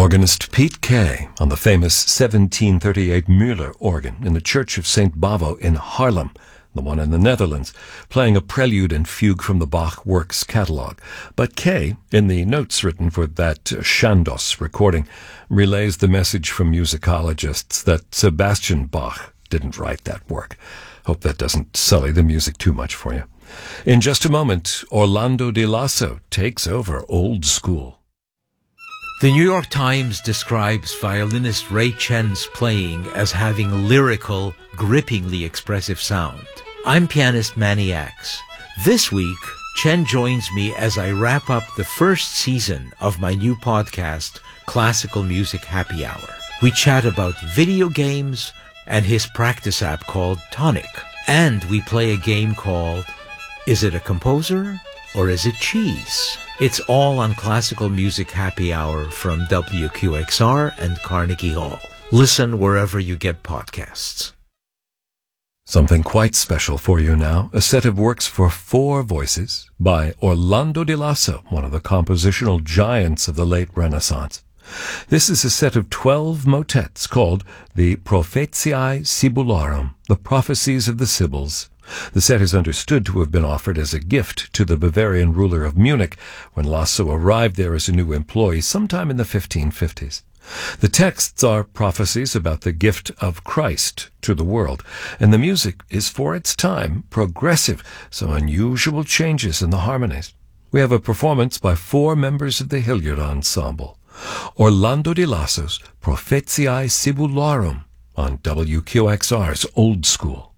Organist Piet Kay on the famous 1738 Müller organ in the Church of St. Bavo in Haarlem, the one in the Netherlands, playing a prelude and fugue from the Bach Works catalog. But Kay, in the notes written for that Chandos recording, relays the message from musicologists that Sebastian Bach didn't write that work. Hope that doesn't sully the music too much for you. In just a moment, Orlando Di Lasso takes over Old School. The New York Times describes violinist Ray Chen's playing as having lyrical, grippingly expressive sound. I'm pianist Manny Axe. This week, Chen joins me as I wrap up the first season of my new podcast, Classical Music Happy Hour. We chat about video games and his practice app called Tonic. And we play a game called Is It a Composer or Is It Cheese? It's all on Classical Music Happy Hour from WQXR and Carnegie Hall. Listen wherever you get podcasts. Something quite special for you now, a set of works for 4 voices by Orlando Di Lasso, one of the compositional giants of the late Renaissance. This is a set of 12 motets called the Prophetiae Sibularum, the Prophecies of the Sibyls. The set is understood to have been offered as a gift to the Bavarian ruler of Munich when Lasso arrived there as a new employee sometime in the 1550s. The texts are prophecies about the gift of Christ to the world, and the music is, for its time, progressive, some unusual changes in the harmonies. We have a performance by 4 members of the Hilliard Ensemble. Orlando Di Lasso's Prophetiae Sibularum on WQXR's Old School.